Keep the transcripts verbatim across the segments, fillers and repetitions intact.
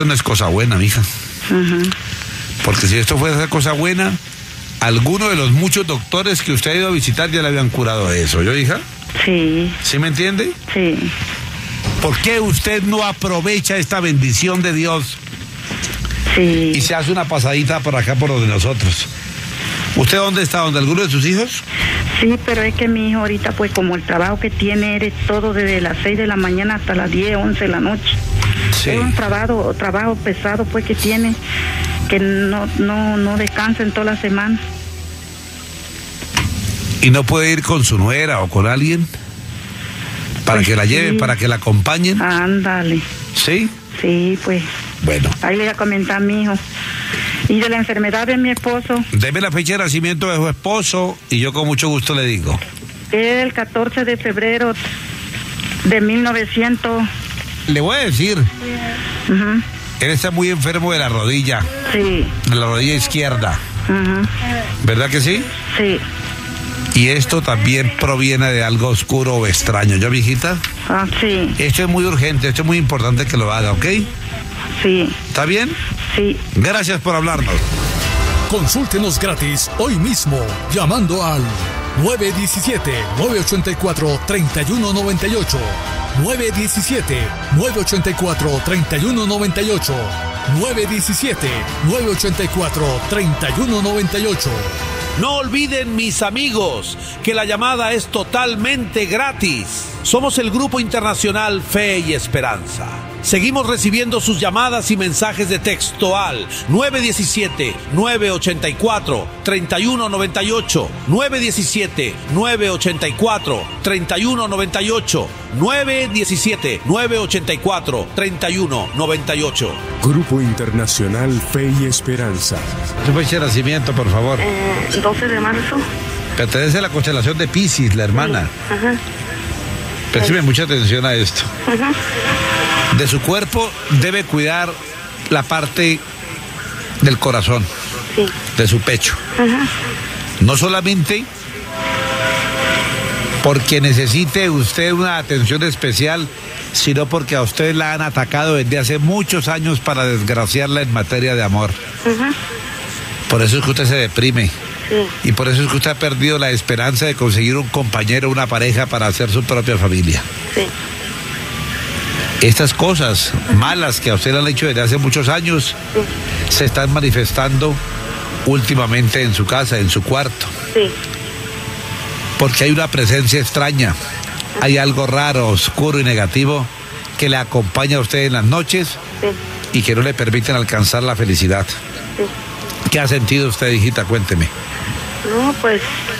no es cosa buena, mija. Uh-huh. Porque si esto fuera cosa buena, alguno de los muchos doctores que usted ha ido a visitar ya le habían curado eso, ¿yo, hija? Sí. ¿Sí me entiende? Sí. ¿Por qué usted no aprovecha esta bendición de Dios Sí. y se hace una pasadita por acá por donde nosotros? ¿Usted dónde está? ¿Dónde alguno de sus hijos? Sí, pero es que mi hijo ahorita, pues como el trabajo que tiene es todo desde las seis de la mañana hasta las diez, once de la noche. Sí. Es un trabajo, trabajo pesado pues que tiene, que no, no, no descansa en toda la semana. ¿Y no puede ir con su nuera o con alguien? Para Pues que la lleven, sí. para que la acompañen. Ándale. ¿Sí? Sí, pues. Bueno. Ahí le voy a comentar a mi hijo. Y de la enfermedad de mi esposo, Deme la fecha de nacimiento de su esposo y yo con mucho gusto le digo. es el catorce de febrero de mil novecientos. Le voy a decir, Uh-huh. él está muy enfermo de la rodilla, Sí. de la rodilla izquierda. Uh-huh. ¿Verdad que sí? Sí. Y esto también proviene de algo oscuro o extraño, ¿yo, mijita? Ah, sí. Esto es muy urgente, esto es muy importante que lo haga, ¿ok? Sí. ¿Está bien? Sí. Gracias por hablarnos. Consúltenos gratis hoy mismo llamando al nueve uno siete, nueve ocho cuatro, tres uno nueve ocho, nueve uno siete, nueve ocho cuatro, tres uno nueve ocho, nueve uno siete, nueve ocho cuatro, tres uno nueve ocho. No olviden, mis amigos, que la llamada es totalmente gratis. Somos el Grupo Internacional Fe y Esperanza. Seguimos recibiendo sus llamadas y mensajes de texto al nueve uno siete, nueve ocho cuatro, tres uno nueve ocho, nueve uno siete, nueve ocho cuatro, tres uno nueve ocho, nueve uno siete, nueve ocho cuatro, tres uno nueve ocho. Grupo Internacional Fe y Esperanza. Su fecha de nacimiento, por favor. Eh, doce de marzo. Pertenece a la constelación de Piscis, la hermana. Ajá. Présteme mucha atención a esto. Ajá. De su cuerpo debe cuidar la parte del corazón, Sí. de su pecho. Ajá. No solamente porque necesite usted una atención especial, sino porque a usted la han atacado desde hace muchos años para desgraciarla en materia de amor. Ajá. Por eso es que usted se deprime. Sí. Y por eso es que usted ha perdido la esperanza de conseguir un compañero, una pareja para hacer su propia familia. Sí. Estas cosas malas que a usted le han hecho desde hace muchos años se están manifestando últimamente en su casa, en su cuarto. Sí. Porque hay una presencia extraña, hay algo raro, oscuro y negativo que le acompaña a usted en las noches Sí. y que no le permiten alcanzar la felicidad. Sí. ¿Qué ha sentido usted, hijita? Cuénteme. No, pues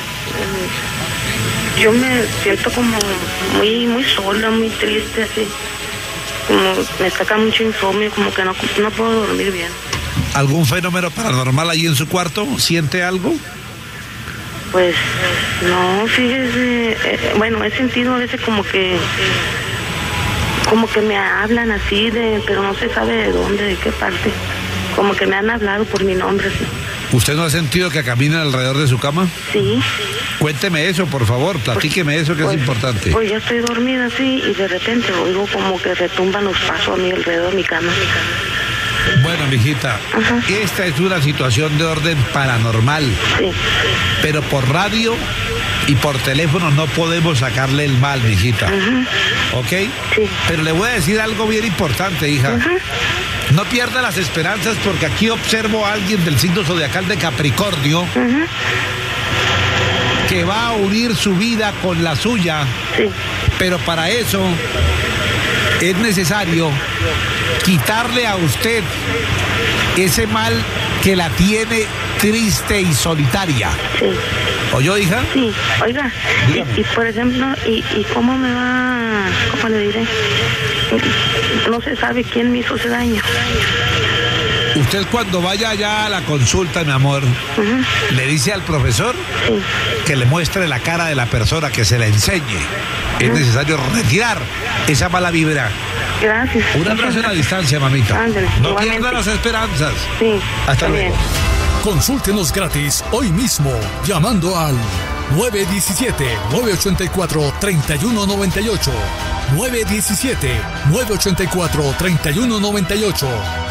eh, yo me siento como muy muy sola, muy triste, así. Como me saca mucho insomnio, como que no, no puedo dormir bien. ¿Algún fenómeno paranormal allí en su cuarto? ¿Siente algo? Pues no, fíjese, eh, bueno, he sentido a veces como que como que me hablan así, de, pero no se sabe de dónde, de qué parte. Como que me han hablado por mi nombre, así. ¿Usted no ha sentido que caminan alrededor de su cama? Sí. Cuénteme eso, por favor, platíqueme eso que Pues, es importante. Pues yo estoy dormida así y de repente oigo como que retumban los pasos a mi alrededor de mi cama. Bueno, mijita, Ajá. esta es una situación de orden paranormal, Sí. pero por radio y por teléfono no podemos sacarle el mal, mijita. Ajá. ¿Ok? Sí. Pero le voy a decir algo bien importante, hija. Ajá. No pierda las esperanzas porque aquí observo a alguien del signo zodiacal de Capricornio Ajá. que va a unir su vida con la suya, Sí. pero para eso es necesario quitarle a usted ese mal que la tiene triste y solitaria. Sí. ¿Oyó, hija? Sí, oiga, Dígame. y, y por ejemplo, y, ¿y cómo me va, cómo le diré? No se sabe quién me hizo ese daño. Usted cuando vaya allá a la consulta, mi amor, Ajá. le dice al profesor Sí. que le muestre la cara de la persona, que se la enseñe. Es necesario retirar esa mala vibra. Gracias. Un abrazo a la distancia, mamita. Ándale, No igualmente. pierda las esperanzas. Sí. Hasta está bien. luego. Consúltenos gratis hoy mismo llamando al nueve uno siete, nueve ocho cuatro, tres uno nueve ocho, nueve uno siete, nueve ocho cuatro, tres uno nueve ocho,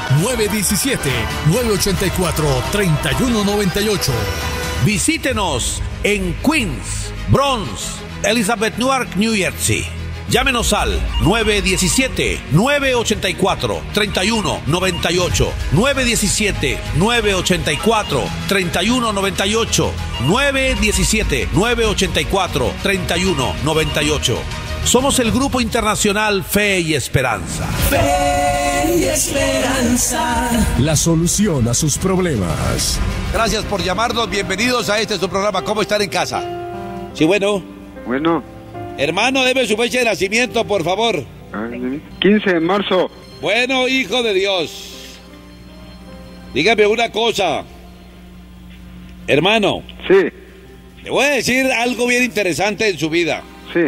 nueve uno siete, nueve ocho cuatro, tres uno nueve ocho. Visítenos en Queens, Bronx, Elizabeth, Newark, New Jersey. Llámenos al nueve uno siete, nueve ocho cuatro, tres uno nueve ocho, nueve uno siete, nueve ocho cuatro, tres uno nueve ocho, nueve uno siete, nueve ocho cuatro, tres uno nueve ocho. Somos el Grupo Internacional Fe y Esperanza. Fe y Esperanza. La solución a sus problemas. Gracias por llamarnos. Bienvenidos a este su programa. ¿Cómo estar en casa? Sí, bueno. Bueno. Hermano, deme su fecha de nacimiento, por favor. quince de marzo. Bueno, hijo de Dios. Dígame una cosa. Hermano. Sí. Le voy a decir algo bien interesante en su vida. Sí.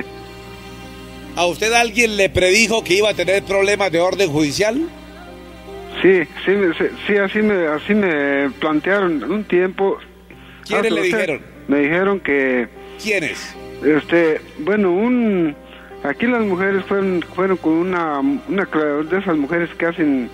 ¿A usted alguien le predijo que iba a tener problemas de orden judicial? Sí, sí, sí, sí así, me, así me plantearon un tiempo. ¿Quiénes ah, le dijeron? Me dijeron que... ¿Quiénes? Este, bueno, un... Aquí las mujeres fueron fueron con una, una de esas mujeres que hacen...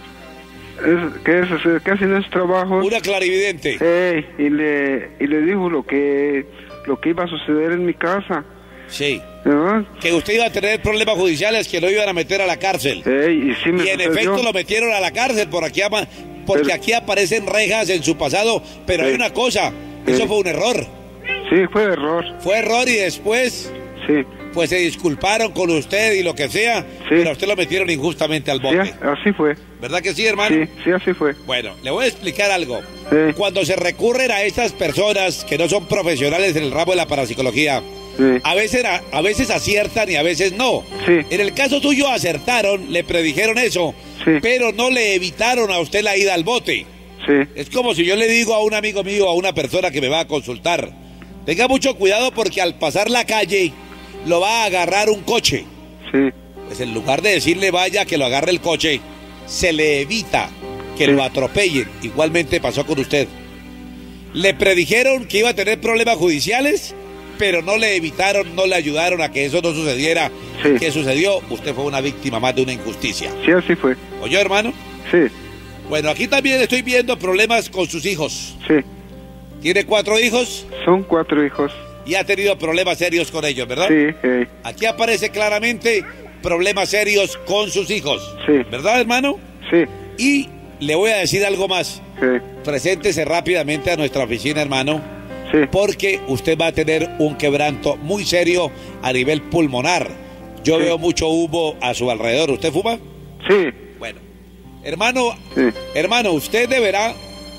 Es, que, es, que hacen esos trabajos. Una clarividente. Hey, y le y le dijo lo que lo que iba a suceder en mi casa. Sí. ¿Verdad? Que usted iba a tener problemas judiciales, que lo iban a meter a la cárcel. Hey, y sí me y en sucedió. efecto lo metieron a la cárcel por aquí, porque pero, aquí aparecen rejas en su pasado. Pero hey, hay una cosa, hey, eso fue un error. Sí, fue error. Fue error y después... Sí. Pues se disculparon con usted y lo que sea, sí, pero a usted lo metieron injustamente al bote. Sí, así fue. ¿Verdad que sí, hermano? Sí, sí, así fue. Bueno, le voy a explicar algo. Sí. Cuando se recurren a estas personas que no son profesionales en el ramo de la parapsicología, sí, a veces a, a veces aciertan y a veces no. Sí. En el caso suyo acertaron, le predijeron eso, sí, pero no le evitaron a usted la ida al bote. Sí. Es como si yo le digo a un amigo mío, a una persona que me va a consultar, tenga mucho cuidado porque al pasar la calle lo va a agarrar un coche. Sí. Pues en lugar de decirle vaya que lo agarre el coche, se le evita que sí, lo atropellen. Igualmente pasó con usted. Le predijeron que iba a tener problemas judiciales, pero no le evitaron, no le ayudaron a que eso no sucediera. Sí. ¿Qué sucedió? Usted fue una víctima más de una injusticia. Sí, así fue. ¿Oyó, hermano? Sí. Bueno, aquí también estoy viendo problemas con sus hijos. Sí. ¿Tiene cuatro hijos? Son cuatro hijos. Y ha tenido problemas serios con ellos, ¿verdad? Sí. Eh. Aquí aparece claramente problemas serios con sus hijos. Sí. ¿Verdad, hermano? Sí. Y le voy a decir algo más. Sí. Preséntese rápidamente a nuestra oficina, hermano. Sí. Porque usted va a tener un quebranto muy serio a nivel pulmonar. Yo sí, veo mucho humo a su alrededor. ¿Usted fuma? Sí. Bueno, hermano, sí, hermano, usted deberá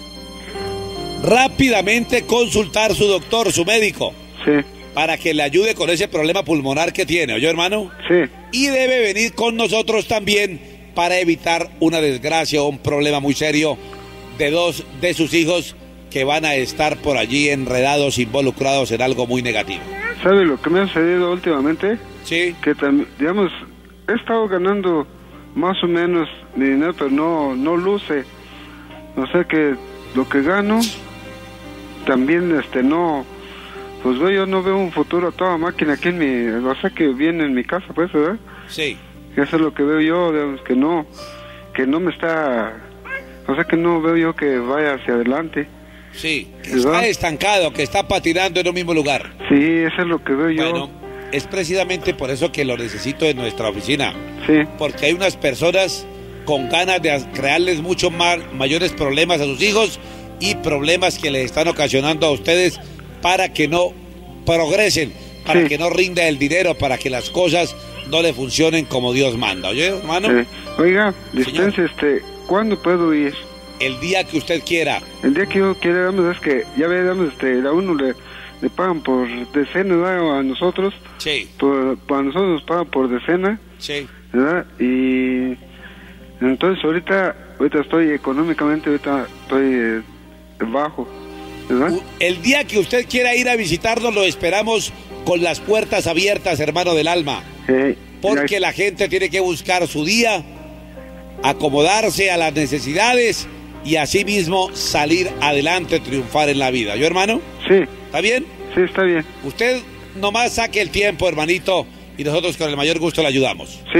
rápidamente consultar su doctor, su médico. Sí. Para que le ayude con ese problema pulmonar que tiene, ¿oyó, hermano? Sí. Y debe venir con nosotros también para evitar una desgracia o un problema muy serio de dos de sus hijos que van a estar por allí enredados, involucrados en algo muy negativo. ¿Sabe lo que me ha sucedido últimamente? Sí. Que, digamos, he estado ganando más o menos mi dinero, pero no, no luce. O sea que lo que gano, también este no... Pues yo no veo un futuro a toda máquina aquí en mi... O sea que viene en mi casa, pues, ¿verdad? Sí. Eso es lo que veo yo, digamos, que no... Que no me está... O sea que no veo yo que vaya hacia adelante. Sí, que está estancado, que está patinando en un mismo lugar. Sí, eso es lo que veo yo. Bueno, es precisamente por eso que lo necesito en nuestra oficina. Sí. Porque hay unas personas con ganas de crearles mucho más, mayores problemas a sus hijos y problemas que les están ocasionando a ustedes para que no progresen, para sí, que no rinda el dinero, para que las cosas no le funcionen como Dios manda. ¿Oye, hermano? Sí. Oiga, dispense, este, ¿cuándo puedo ir? El día que usted quiera. El día que yo quiera, digamos, es que ya ve, digamos, este, a uno le, le pagan por decena, ¿verdad? A nosotros. Sí. Por, a nosotros nos pagan por decena. Sí. ¿Verdad? Y entonces ahorita, ahorita estoy económicamente, ahorita estoy eh, bajo. ¿verdad? El día que usted quiera ir a visitarnos lo esperamos con las puertas abiertas, hermano del alma. Eh, porque la gente tiene que buscar su día, acomodarse a las necesidades y así mismo salir adelante, triunfar en la vida. ¿Yo, hermano? Sí. ¿Está bien? Sí, está bien. Usted nomás saque el tiempo, hermanito, y nosotros con el mayor gusto le ayudamos. Sí.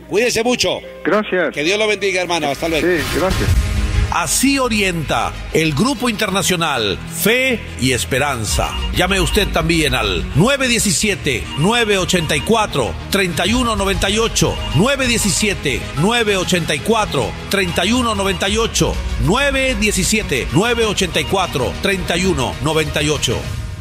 Cuídese mucho. Gracias. Que Dios lo bendiga, hermano. Hasta luego. Sí, gracias. Así orienta el Grupo Internacional Fe y Esperanza. Llame usted también al nueve uno siete, nueve ocho cuatro, tres uno nueve ocho, nueve uno siete, nueve ocho cuatro, tres uno nueve ocho, nueve uno siete, nueve ocho cuatro, tres uno nueve ocho.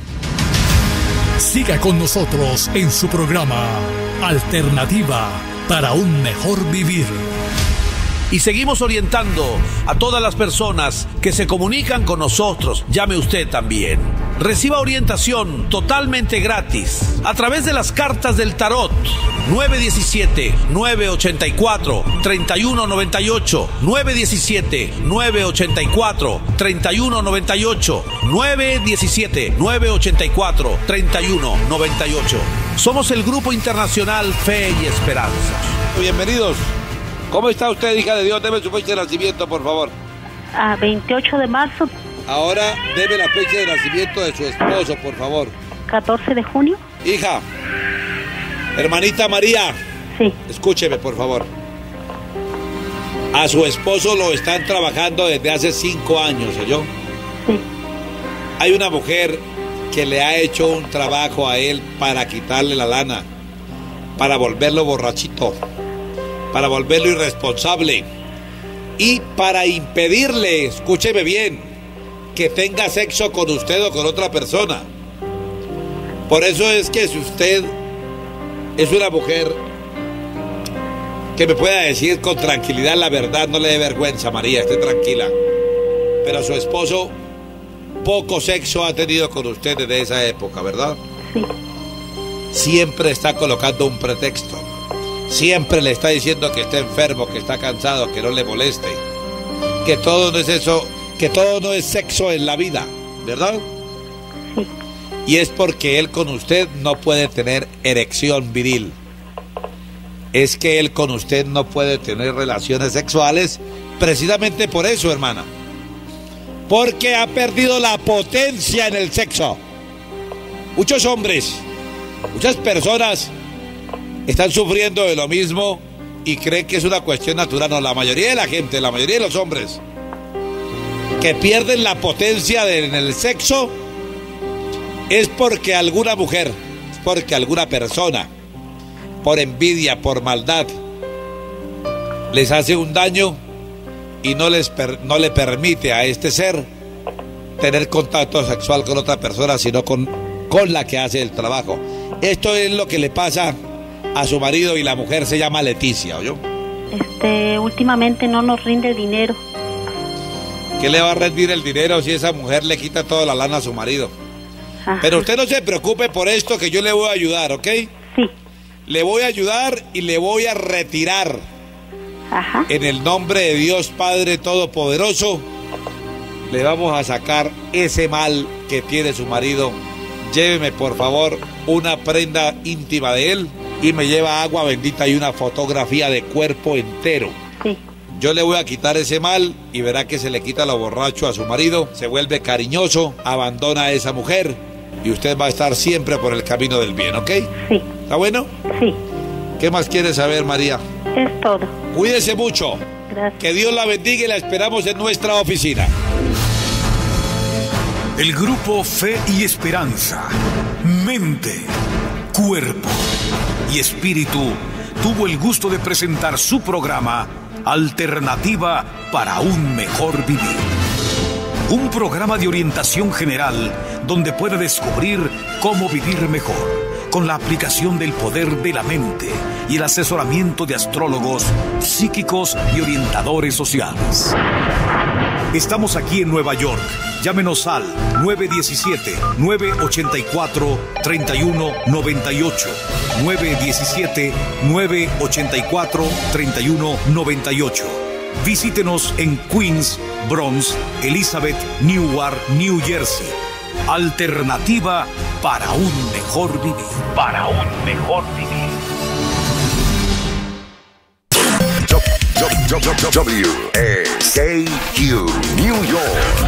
Siga con nosotros en su programa Alternativa para un mejor vivir. Y seguimos orientando a todas las personas que se comunican con nosotros. Llame usted también. Reciba orientación totalmente gratis a través de las cartas del tarot. nueve uno siete, nueve ocho cuatro, tres uno nueve ocho, nueve uno siete, nueve ocho cuatro, tres uno nueve ocho, nueve uno siete, nueve ocho cuatro, tres uno nueve ocho. Somos el Grupo Internacional Fe y Esperanza. Bienvenidos. ¿Cómo está usted, hija de Dios? Deme su fecha de nacimiento, por favor. A veintiocho de marzo. Ahora, deme la fecha de nacimiento de su esposo, por favor. catorce de junio. Hija, hermanita María. Sí. Escúcheme, por favor. A su esposo lo están trabajando desde hace cinco años, ¿oyó? Sí. Hay una mujer que le ha hecho un trabajo a él para quitarle la lana, para volverlo borrachito, para volverlo irresponsable y para impedirle, escúcheme bien, que tenga sexo con usted o con otra persona. Por eso es que si usted es una mujer que me pueda decir con tranquilidad la verdad, no le dé vergüenza, María, esté tranquila. Pero su esposo poco sexo ha tenido con usted desde esa época, ¿verdad? Sí. Siempre está colocando un pretexto. Siempre le está diciendo que está enfermo, que está cansado, que no le moleste. Que todo no es eso, que todo no es sexo en la vida, ¿verdad? Sí. Y es porque él con usted no puede tener erección viril. Es que él con usted no puede tener relaciones sexuales precisamente por eso, hermana. Porque ha perdido la potencia en el sexo. Muchos hombres, muchas personas están sufriendo de lo mismo y creen que es una cuestión natural. No, la mayoría de la gente, la mayoría de los hombres que pierden la potencia de, en el sexo es porque alguna mujer, es porque alguna persona, por envidia, por maldad, les hace un daño y no, les per, no le permite a este ser tener contacto sexual con otra persona, sino con, con la que hace el trabajo. Esto es lo que le pasa a su marido y la mujer se llama Leticia, ¿oyó? Este, últimamente no nos rinde dinero. ¿Qué le va a rendir el dinero si esa mujer le quita toda la lana a su marido? Ajá. Pero usted no se preocupe por esto, que yo le voy a ayudar, ¿ok? Sí. Le voy a ayudar y le voy a retirar. Ajá. En el nombre de Dios Padre Todopoderoso, le vamos a sacar ese mal que tiene su marido. Lléveme, por favor, una prenda íntima de él y me lleva agua bendita y una fotografía de cuerpo entero. Sí. Yo le voy a quitar ese mal y verá que se le quita lo borracho a su marido, se vuelve cariñoso, abandona a esa mujer y usted va a estar siempre por el camino del bien, ¿ok? Sí. ¿Está bueno? Sí. ¿Qué más quiere saber, María? Es todo. Cuídese mucho. Gracias. Que Dios la bendiga y la esperamos en nuestra oficina. El Grupo Fe y Esperanza, mente, cuerpo y espíritu tuvo el gusto de presentar su programa Alternativa para un mejor vivir. Un programa de orientación general donde puede descubrir cómo vivir mejor con la aplicación del poder de la mente y el asesoramiento de astrólogos, psíquicos y orientadores sociales. Estamos aquí en Nueva York. Llámenos al nueve uno siete, nueve ocho cuatro, tres uno nueve ocho, nueve uno siete, nueve ocho cuatro, tres uno nueve ocho. Visítenos en Queens, Bronx, Elizabeth, Newark, New Jersey. Alternativa para un mejor vivir. Para un mejor vivir. W S K Q New York.